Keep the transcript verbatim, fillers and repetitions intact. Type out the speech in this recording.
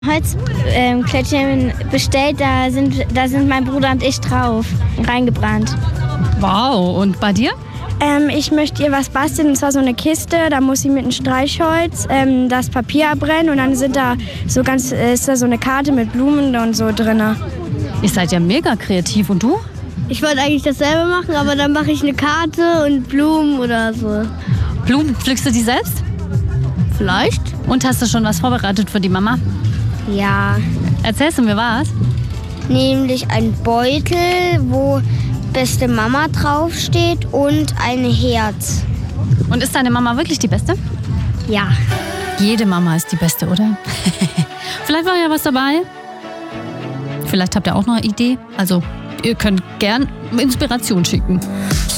Holzplättchen bestellt, da sind, da sind mein Bruder und ich drauf reingebrannt. Wow, und bei dir? Ähm, ich möchte ihr was basteln, und zwar so eine Kiste, da muss sie mit einem Streichholz ähm, das Papier abbrennen und dann sind da so ganz, ist da so eine Karte mit Blumen und so drin. Ihr seid ja mega kreativ, und du? Ich wollte eigentlich dasselbe machen, aber dann mache ich eine Karte und Blumen oder so. Blumen, pflückst du die selbst? Vielleicht? Und hast du schon was vorbereitet für die Mama? Ja. Erzählst du mir was? Nämlich ein Beutel, wo beste Mama draufsteht und ein Herz. Und ist deine Mama wirklich die Beste? Ja. Jede Mama ist die Beste, oder? Vielleicht war ja was dabei. Vielleicht habt ihr auch noch eine Idee. Also, ihr könnt gern Inspiration schicken.